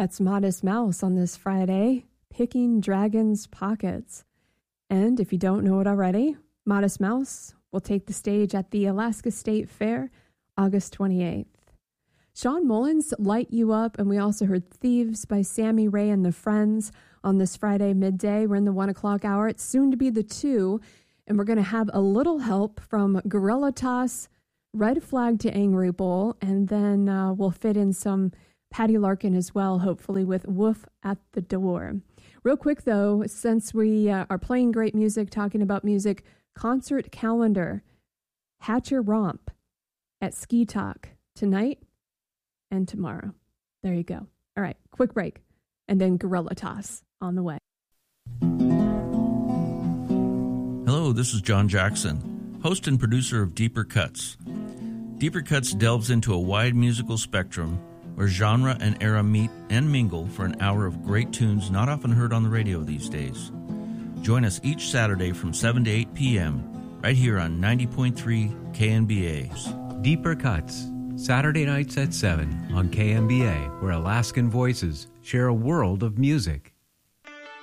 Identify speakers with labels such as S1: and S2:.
S1: That's Modest Mouse on this Friday, picking Dragons' Pockets. And if you don't know it already, Modest Mouse will take the stage at the Alaska State Fair, August 28th. Sean Mullins, Light You Up, and we also heard Thieves by Sammy Ray and the Friends on this Friday midday. We're in the 1 o'clock hour. It's soon to be the 2, and we're going to have a little help from Gorilla Toss, Red Flag to Angry Bull, and then we'll fit in some Patty Larkin as well, hopefully with Woof at the Door. Real quick, though, since we are playing great music, talking about music, concert calendar, Hatcher Romp at Ski Talk tonight and tomorrow. There you go. All right, quick break, and then Gorilla Toss on the way.
S2: Hello, this is John Jackson, host and producer of Deeper Cuts. Deeper Cuts delves into a wide musical spectrum where genre and era meet and mingle for an hour of great tunes not often heard on the radio these days. Join us each Saturday from 7 to 8 p.m. right here on 90.3 KNBA.
S3: Deeper Cuts, Saturday nights at 7 on KNBA, where Alaskan voices share a world of music.